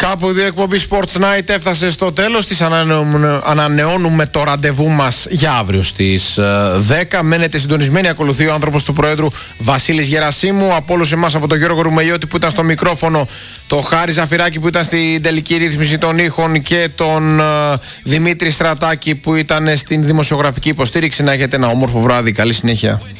Κάπου δύο εκπομπή Sports Night έφτασε στο τέλος της. Ανανεώνουμε το ραντεβού μας για αύριο στις 10. Μένετε συντονισμένοι. Ακολουθεί ο άνθρωπος του Προέδρου Βασίλης Γερασίμου. Από όλους εμάς, από τον Γιώργο Ρουμελιώτη που ήταν στο μικρόφωνο, το Χάρη Ζαφυράκη που ήταν στην τελική ρύθμιση των ήχων και τον Δημήτρη Στρατάκη που ήταν στην δημοσιογραφική υποστήριξη. Να έχετε ένα όμορφο βράδυ. Καλή συνέχεια.